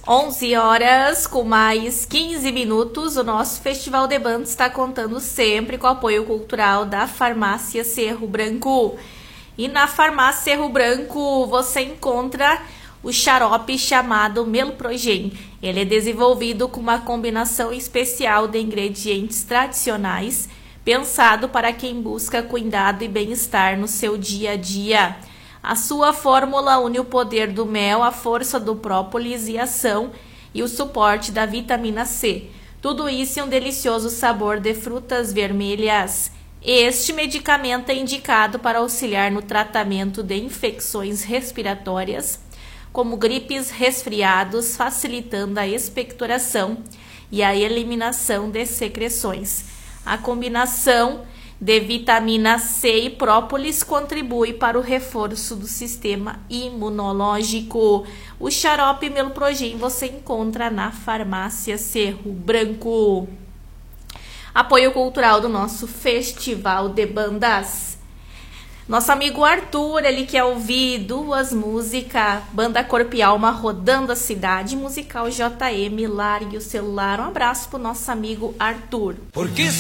11 horas com mais 15 minutos, o nosso Festival de Bandas está contando sempre com o apoio cultural da Farmácia Cerro Branco. E na Farmácia Cerro Branco você encontra o xarope chamado Meloprogen. Ele é desenvolvido com uma combinação especial de ingredientes tradicionais, pensado para quem busca cuidado e bem-estar no seu dia a dia. A sua fórmula une o poder do mel, a força do própolis e ação e o suporte da vitamina C. Tudo isso em um delicioso sabor de frutas vermelhas. Este medicamento é indicado para auxiliar no tratamento de infecções respiratórias, como gripes, resfriados, facilitando a expectoração e a eliminação de secreções. A combinação de vitamina C e própolis contribui para o reforço do sistema imunológico. O xarope Meloprogen você encontra na Farmácia Cerro Branco. Apoio cultural do nosso Festival de Bandas. Nosso amigo Arthur, ele quer ouvir duas músicas, Banda Corpo e Alma rodando a cidade, musical JM, largue o celular. Um abraço pro nosso amigo Arthur.